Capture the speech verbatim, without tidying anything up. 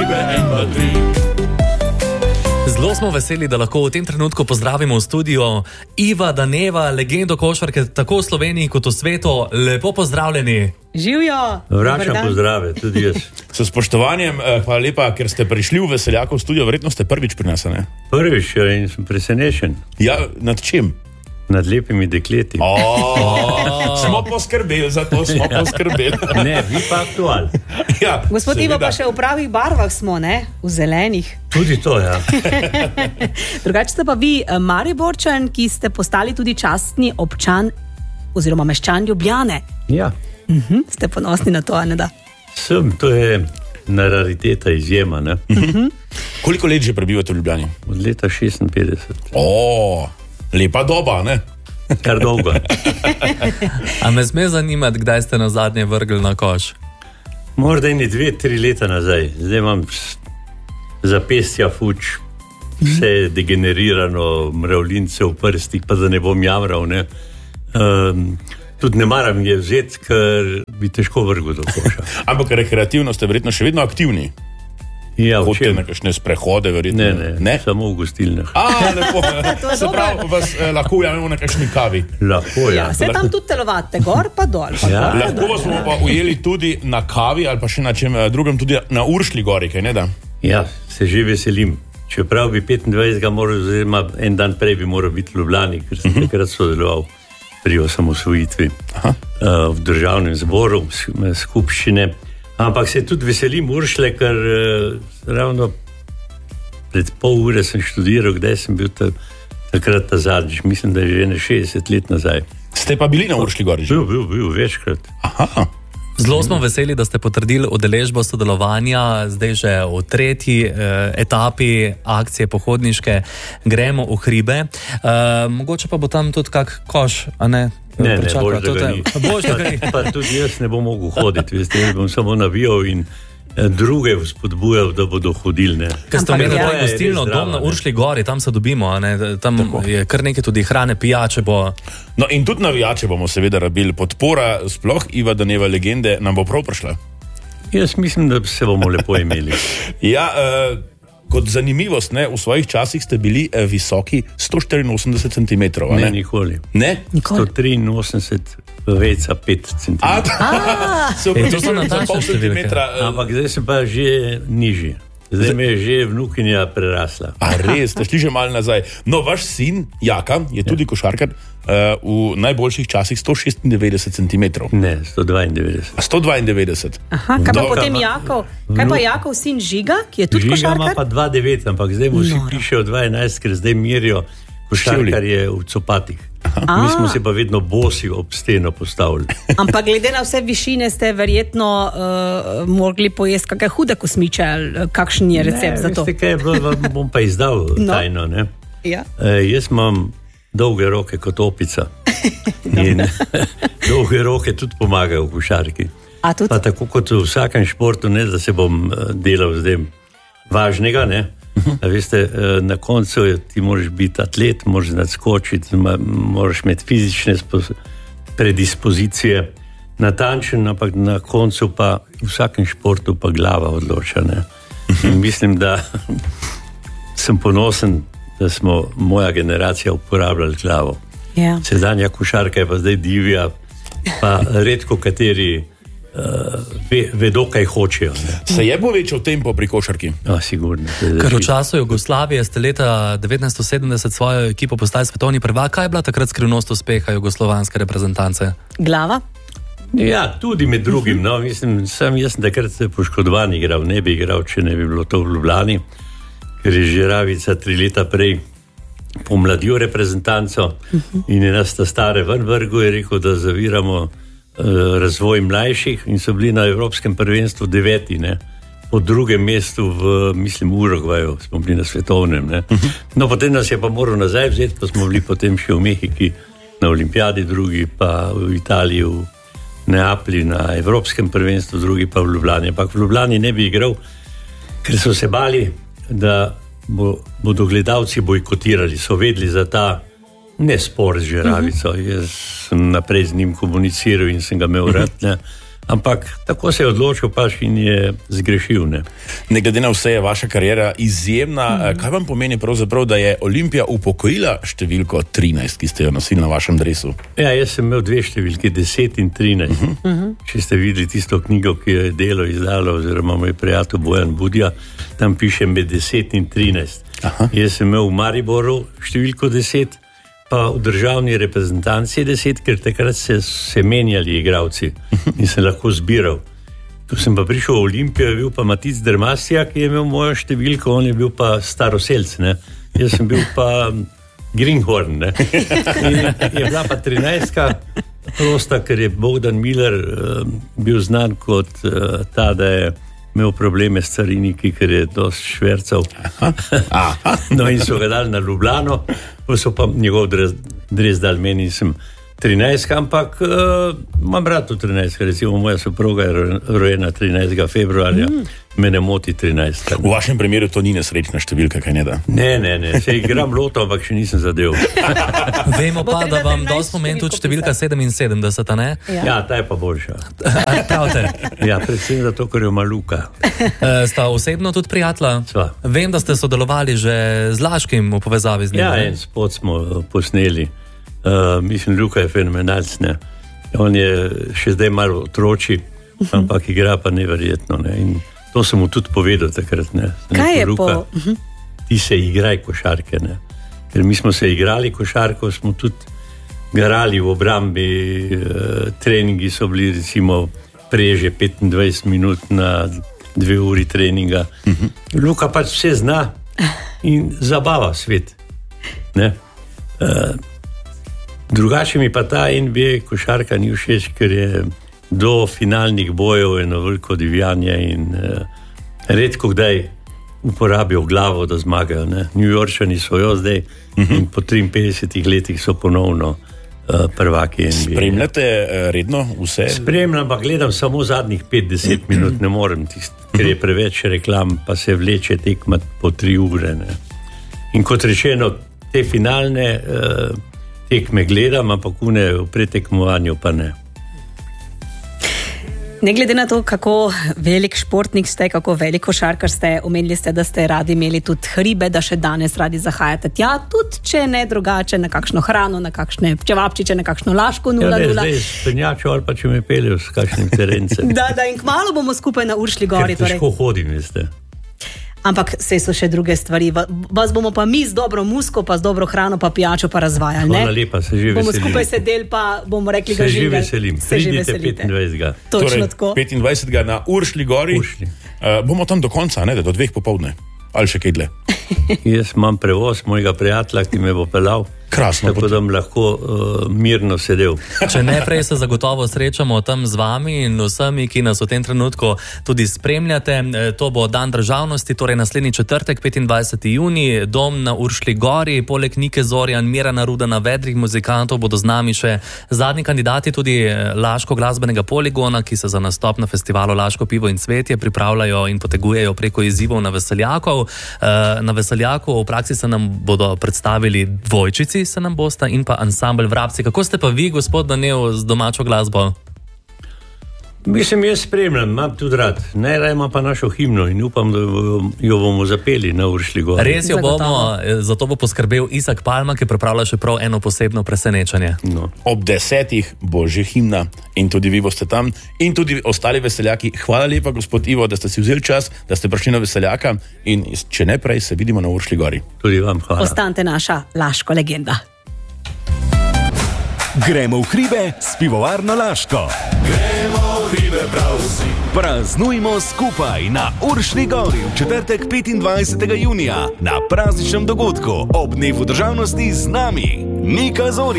hribe, en, dva, tri. Zelo smo veseli, da lahko v tem trenutku pozdravimo v studiu Iva Daneva, legendo košarke tako v Sloveniji kot v svetu. Lepo pozdravljeni. Živijo. Vračam pozdrave, tudi jaz. S spoštovanjem, hvala lepa, ker ste prišli v Veseljakov studio, verjetno ste prvič pri nas, ne? Prvič in sem presenečen. Ja, nad čim? Nad lepimi dekleti. Oh, smo poskrbeli za to, smo poskrbeli. Ne, vi pa aktual. Ja, Gospod Ivo, pa še v pravih barvah smo, ne? V zelenih. Tudi to, ja. Drugače ste pa vi Mariborčan, ki ste postali tudi častni občan oziroma meščan Ljubljane. Ja. Uh-huh. Ste ponosni na to, a ne da? Sem, to je na rariteta izjema, ne? Uh-huh. Koliko let že prebivate v Ljubljani? Od leta šestinpetdeset. O, lepa doba, ne? Kar dolgo. A me sme zanimati, kdaj ste na zadnje vrgli na koš? Morda eni dve, tri leta nazaj. Zdaj imam zapestja fuč, vse je degenerirano, mravljince v prstih, pa da ne bom jamral, ne. Um, tudi ne maram je vzeti, ker bi težko vrgel do koša. Ampak rekreativno ste verjetno še vedno aktivni. Ja, hodite na kakšne sprehode, verjetno? Ne, ne, ne? Samo v gostilnah. A, lepo. Se pravi, vas eh, lahko ujamemo na kakšni kavi. Lahko, ja. Ja, se tam tudi telovate, gor pa dol. Pa Ja. gor, pa Lahko dol. vas bomo pa ujeli tudi na kavi ali pa še na čem eh, drugem, tudi na Uršli gori, kaj ne da? Ja, se že veselim. Čeprav bi petindvajsetega moral, oziroma en dan prej bi moral biti v Ljubljani, ker sem uh-huh. takrat sodeloval pri osamosvojitvi uh, v državnem zboru, skupščine. Ampak se tudi veselim Uršle, ker uh, ravno pred pol ure sem študiral, kdaj sem bil ta, takrat ta zadnjič. Mislim, da je že ne šestdeset let nazaj. Ste pa bili na Uršli gori že? Bil, bil, bil, večkrat. Aha. Zelo smo veseli, da ste potrdili udeležbo sodelovanja, zdaj že v tretji eh, etapi akcije pohodniške Gremo v hribe. Eh, mogoče pa bo tam tudi kak koš, a ne? Ne, ne, Pričakava, bolj, da to ga te- ni. Boljše, da ga ni. Pa tudi jaz ne bom mogel hoditi, veste, jaz bom samo navijal in eh, druge spodbujal, da bodo hodili, ne. Ker ste Ampak omenili ja. to gostilno, Je res dom na zdrava, ne. Uršli gori, tam se dobimo, a ne? Tam Tako. je kar nekaj tudi hrane, pijače bo. No in tudi navijače bomo seveda rabili. Podpora sploh Iva Daneva legende nam bo prav prišla. Jaz mislim, da se bomo lepo imeli. Ja, uh, kot zanimivost, ne, v svojih časih ste bili uh, visoki sto štiriinosemdeset centimetrov, a Ne, ne? nikoli. Ne? sto triinosemdeset veca pet A, centimetrov. se E, to so upravičujem za natančne pol številke. centimetra. uh, Ampak zdaj sem pa že nižji. Zdaj me je že vnukinja prerasla. A res, ste šli že malo nazaj. No, vaš sin, Jaka, je tudi košarkar, uh, v najboljših časih sto šestindevetdeset centimetrov. Ne, sto dvaindevetdeset. A sto dvaindevetdeset. Aha, kaj pa Dobro. potem Jakov? Kaj pa Jakov sin Žiga, ki je tudi Žiga ima košarkar? pa dva devet, ampak zdaj mu vsi Noro. pišejo dva enajst, ker zdaj merijo košarkarje v copatih. Mi smo se pa vedno bosi ob steno postavili. Ampak glede na vse višine ste verjetno uh, mogli pojesti kakšne hude kosmiče, ali uh, kakšen je recept Ne, za to? veste kaj, vam vam bom pa izdal No. tajno, ne. Ja. E, jaz imam dolge roke kot opica. In dolge roke tudi pomagajo v košarki. A tudi? Pa tako kot v vsakem športu, ne, da se bom eh, delal zdaj važnega, ne. A veste, eh, na koncu je, ti moraš biti atlet, moraš nadskočiti, ma- moraš imeti fizične spos- predispozicije, natančen, ampak na koncu pa v vsakem športu pa glava odloča, ne. In mislim, da sem ponosen, da smo moja generacija uporabljali glavo. Ja. Sedanja košarka je pa zdaj divja, pa redko kateri uh, ve, vedo, kaj hočejo. Ne? Se je povečal tempo pri košarki? No, sigurno. Ker v času Jugoslavije ste leta devetnajststo sedemdeset svojo ekipo postali svetovni prvak. Kaj je bila takrat skrivnost uspeha jugoslovanske reprezentance? Glava? Ja, tudi med drugim. No, mislim, sam jaz sem takrat poškodovan igral, ne bi igral, če ne bi bilo to v Ljubljani, ker je Žiravica tri leta prej pomladil reprezentanco in je nas ta stare ven vrgel, je rekel, da zaviramo uh, razvoj mlajših in so bili na Evropskem prvenstvu deveti, ne. Po drugem mestu v, mislim, Urugvaju smo bili na svetovnem, ne. No, potem nas je pa moral nazaj vzeti, pa smo bili potem še v Mehiki na olimpijadi, drugi pa v Italiji, v Neaplji na Evropskem prvenstvu, drugi pa v Ljubljani. Ampak v Ljubljani ne bi igral, ker so se bali, da bo, bodo gledalci bojkotirali, so vedeli za ta nespor z Žiravico. Uh-huh. Jaz sem naprej z njim komuniciral in sem ga imel rad, ne. Ampak tako se je odločil pač in je zgrešil. Ne, ne glede na vse je vaša karijera izjemna. Mm. Kaj vam pomeni pravzaprav, da je Olimpija upokojila številko trinajst, ki ste jo nosili na vašem dresu? Ja, jaz sem imel dve številki, deset in trinajst. Uh -huh. Uh -huh. Če ste videli tisto knjigo, ki jo je Delo izdalo, oziroma moj prijatelj Bojan Budja, tam piše med deset in trinajst. Aha. Jaz sem imel v Mariboru številko deset, pa v državni reprezentanci deset, ker takrat se, se menjali igralci in sem lahko zbiral. Tu sem pa prišel v Olimpijo, je bil pa Matic Dermasija, ki je imel mojo številko, on je bil pa Staroselc, ne. Jaz sem bil pa Greenhorn, ne. In je bila pa trinajstka prosta, ker je Bogdan Miller uh, bil znan kot uh, ta, da je imel probleme s cariniki, ker je dosti švercal. No in so ga dali na Ljubljano, pa so pa njegov dres, dres dali meni in sem trinajstka, ampak uh, imam brat v trinajstka, recimo moja soproga je rojena trinajstega februarja, mm. me ne moti trinajstka. V vašem primeru to ni nesrečna številka, kaj ne da? Ne, ne, ne, se igram loto, ampak še nisem zadev. Vemo pa, da vam dosti pomeni tudi številka sedeminsedemdeset, ne? Ja, ja, ta je pa boljša. Pravte? Ja, predvsem zato, ker je maluka. E, sta osebno tudi prijatelja? Sva. Vem, da ste sodelovali že z Laškim v povezavi z njim. Ja, en spot smo posneli. Uh, mislim, Luka je fenomenalc, on je še zdaj malo otroči, ampak igra pa neverjetno, ne? In to sem mu tudi povedal takrat, ne? Kaj je Luka, po? Ti se igraj košarke, ne? Ker mi smo se igrali košarko, smo tudi garali v obrambi, uh, treningi so bili recimo preže petindvajset minut na dve uri treninga. Luka pač vse zna in zabava svet, ne? Uh, Drugače mi pa ta N B A košarka ni všeč, ker je do finalnih bojev eno veliko divjanje in uh, redko kdaj uporabijo glavo, da zmagajo. Ne? New Yorkčani so jo zdaj uh-huh. in po triinpetdesetih letih so ponovno uh, prvaki N B A. Spremljate uh, redno vse? Spremljam, pa gledam samo zadnjih pet do deset minut, ne morem tist, ker je preveč reklam, pa se vleče tekmat po tri ure. Ne? In kot rečeno, te finalne uh, tekme gledam, ampak une v pretekmovanju pa ne. Ne glede na to, kako velik športnik ste, kako velik košarkar ste, omenili ste, da ste radi imeli tudi hribe, da še danes radi zahajate tja, tudi če ne drugače, na kakšno hrano, na kakšne čevapčiče, na kakšno Laško nula nula. Ja, ne, zdaj spenjačo ali pa če me peljejo s kakšnim terencem. Da, da, in kmalo bomo skupaj na Uršlji gori. Ker težko hodim, veste. Ampak vse so še druge stvari. Vas bomo pa mi z dobro musko, pa z dobro hrano, pa pijačo pa razvajali, ne? Hvala lepa, se že veselim. Bomo skupaj sedeli, pa bomo rekli ga živeli. Se že živeli. veselim. Se že Pridite veselite. petindvajsetega. Točno Torej, tako. petindvajsetega na Uršlji gori. Uršlji. Uh, bomo tam do konca, ne, do dveh popoldne. Ali še kaj dlje. Jaz imam prevoz mojega prijatelja, ki me bo pelal. Krasno. Tako da bom lahko uh, mirno sedel. Če ne, prej se zagotovo srečamo tam z vami in vsemi, ki nas v tem trenutku tudi spremljate. To bo dan državnosti, torej naslednji četrtek, petindvajseti junij, dom na Uršlji gori. Poleg Nike Zorjan, Mirana Rudana, vedrih muzikantov bodo z nami še zadnji kandidati tudi Laško glasbenega poligona, ki se za nastop na festivalu Laško pivo in cvetje pripravljajo in potegujejo preko izzivov na Veseljakov. Na Veseljaku v praksi se nam bodo predstavili dvojčici, se nam bosta, in pa ansambel Vrabci. Kako ste pa vi, gospod Danel, z domačo glasbo? Mislim, jaz spremljam, imam tudi rad. Najraje imam pa našo himno in upam, da jo bomo zapeli na Uršlji gori. Res jo bomo, zato bo poskrbel Isak Palma, ki pripravlja še prav eno posebno presenečenje. No. Ob desetih bo že himna in tudi vi boste tam in tudi ostali veseljaki. Hvala lepa, gospod Ivo, da ste si vzeli čas, da ste prišli na Veseljaka in če ne prej, se vidimo na Uršlji gori. Tudi vam hvala. Ostanite naša Laško legenda. Gremo v hribe s pivovarno Laško. Gremo v hribe prav vsi. Praznujmo skupaj na Uršlji gori v četrtek petindvajsetega junija na prazničnem dogodku ob dnevu državnosti z nami Nika Zorjan.